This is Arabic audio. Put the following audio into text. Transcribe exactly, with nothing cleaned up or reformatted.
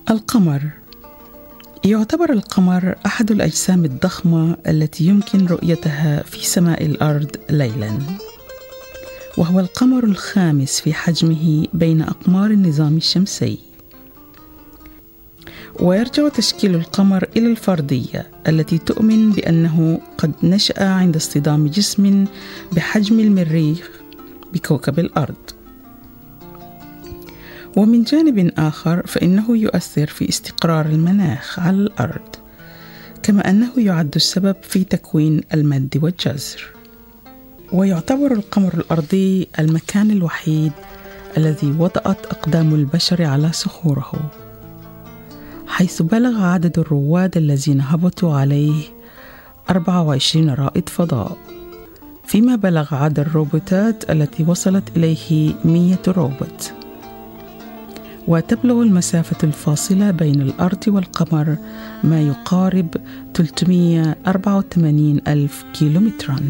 القمر. يعتبر القمر أحد الأجسام الضخمة التي يمكن رؤيتها في سماء الأرض ليلاً، وهو القمر الخامس في حجمه بين أقمار النظام الشمسي. ويرجع تشكيل القمر إلى الفردية التي تؤمن بأنه قد نشأ عند اصطدام جسم بحجم المريخ بكوكب الأرض. ومن جانب آخر فإنه يؤثر في استقرار المناخ على الأرض، كما أنه يعد السبب في تكوين المد والجزر. ويعتبر القمر الأرضي المكان الوحيد الذي وطأت أقدام البشر على صخوره، حيث بلغ عدد الرواد الذين هبطوا عليه أربعة وعشرين رائد فضاء، فيما بلغ عدد الروبوتات التي وصلت إليه مئة روبوت. وتبلغ المسافة الفاصلة بين الأرض والقمر ما يقارب ثلاثمئة وأربعة وثمانين ألف كيلومتراً.